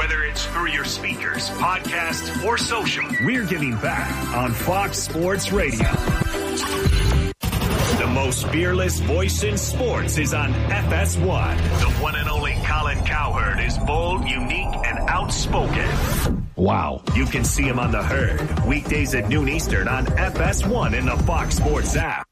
Whether it's through your speakers, podcast, or social, we're giving back on Fox Sports Radio. The most fearless voice in sports is on FS1. The one and only Colin Cowherd is bold, unique, and outspoken. Wow. You can see him on The Herd, weekdays at noon Eastern on FS1 in the Fox Sports app.